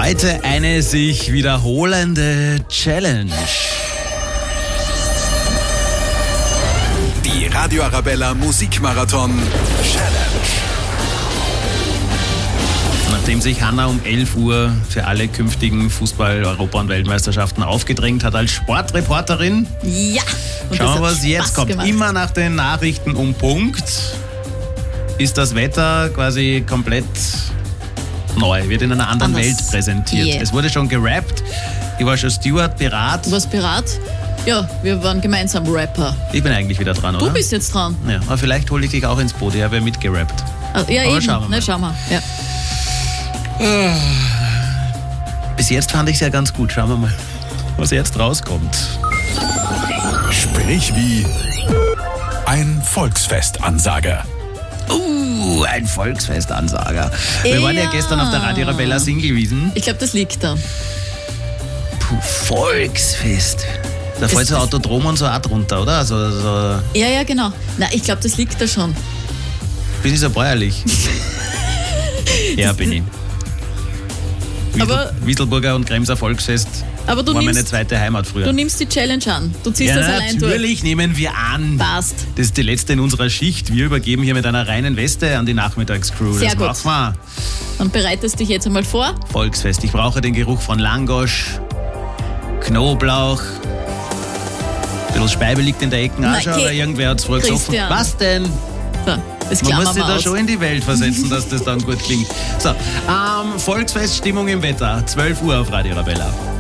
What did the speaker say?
Heute eine sich wiederholende Challenge. Die Radio Arabella Musikmarathon Challenge. Nachdem sich Hanna um 11 Uhr für alle künftigen Fußball-, und Weltmeisterschaften aufgedrängt hat als Sportreporterin. Ja. Schauen wir, was jetzt kommt. Gemacht. Immer nach den Nachrichten um Punkt ist das Wetter quasi komplett neu, wird in einer anderen Welt präsentiert. Yeah. Es wurde schon gerappt. Ich war schon Steward, Pirat. Du warst Pirat? Ja, wir waren gemeinsam Rapper. Ich bin eigentlich wieder dran, oder? Du bist jetzt dran. Ja, aber vielleicht hole ich dich auch ins Boot. Ich habe ja mitgerappt. Ja, aber eben. schauen wir mal. Schauen wir. Ja. Bis jetzt fand ich es ja ganz gut. Schauen wir mal, was jetzt rauskommt. Sprich wie ein Volksfestansager. Ein Volksfestansager. Wir waren ja gestern auf der Radio Arabella Singlewiesen. Ich glaube, das liegt da. Volksfest. Da fällt so Autodrom und so auch drunter, oder? Ja, genau. Na, ich glaube, das liegt da schon. Bin ich so bäuerlich? Ja, bin ich. Wieselburger und Kremser Volksfest aber du war meine zweite Heimat früher. Du nimmst die Challenge an. Du ziehst das allein durch. Natürlich nehmen wir an. Passt. Das ist die letzte in unserer Schicht. Wir übergeben hier mit einer reinen Weste an die Nachmittagscrew. Sehr das gut. machen wir. Dann bereitest dich jetzt einmal vor. Volksfest. Ich brauche den Geruch von Langosch, Knoblauch. Ein bisschen Speibe liegt in der Ecke auch schon, aber irgendwer hat es vorher gesoffen. Christian. Was denn? So, das Man muss sich da aus. schon in die Welt versetzen, dass das dann gut klingt. So, Volksfeststimmung im Wetter. 12 Uhr auf Radio Arabella.